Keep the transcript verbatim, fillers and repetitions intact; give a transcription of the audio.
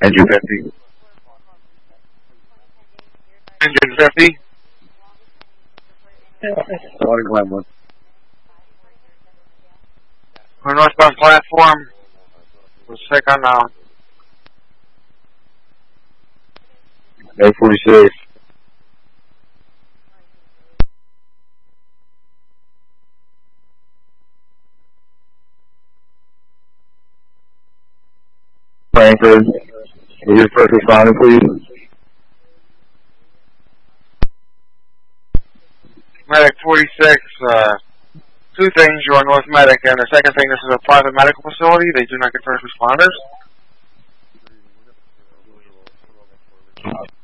Engine fifty. Engine fifty. Water Glenwood. Our northbound platform was sick unknown. A forty-six. Frankfurt, will you first responder, please? Medic forty-six, uh, two things, you're North Medic, and the second thing, this is a private medical facility, they do not get first responders.